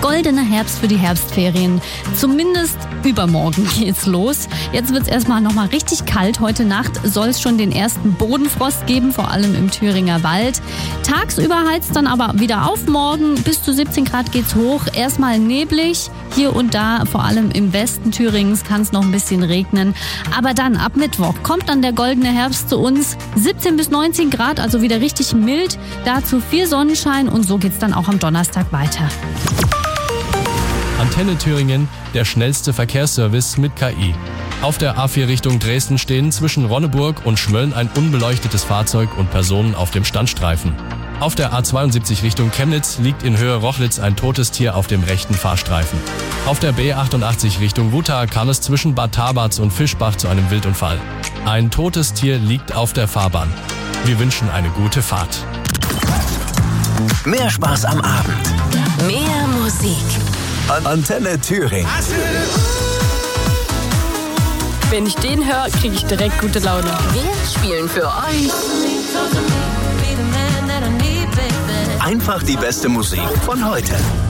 goldener Herbst für die Herbstferien. Zumindest übermorgen geht's los. Jetzt wird's erstmal nochmal richtig kalt. Heute Nacht soll es schon den ersten Bodenfrost geben, vor allem im Thüringer Wald. Tagsüber heizt dann aber wieder auf. Morgen bis zu 17 Grad geht's hoch. Erstmal neblig. Hier und da, vor allem im Westen Thüringens, kann es noch ein bisschen regnen. Aber dann ab Mittwoch kommt dann der goldene Herbst zu uns. 17 bis 19 Grad, also wieder richtig mild. Dazu viel Sonnenschein und so geht's dann auch am Donnerstag weiter. Antenne Thüringen, der schnellste Verkehrsservice mit KI. Auf der A4 Richtung Dresden stehen zwischen Ronneburg und Schmölln ein unbeleuchtetes Fahrzeug und Personen auf dem Standstreifen. Auf der A72 Richtung Chemnitz liegt in Höhe Rochlitz ein totes Tier auf dem rechten Fahrstreifen. Auf der B88 Richtung Wutha kam es zwischen Bad Tabarz und Fischbach zu einem Wildunfall. Ein totes Tier liegt auf der Fahrbahn. Wir wünschen eine gute Fahrt. Mehr Spaß am Abend. Mehr Musik. Antenne Thüringen. Wenn ich den höre, kriege ich direkt gute Laune. Wir spielen für euch Einfach die beste Musik von heute.